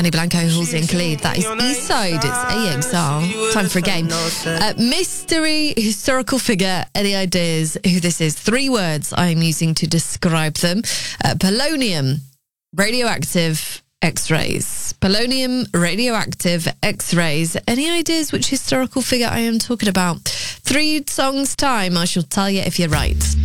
Danny Blanco, Halsey and Khalid. That is Eastside. It's AXR. Time for a game. Mystery historical figure. Any ideas who this is? 3 words I'm using to describe them. Polonium, radioactive, X-rays. Polonium, radioactive, X-rays. Any ideas which historical figure I am talking about? 3 songs time. I shall tell you if you're right.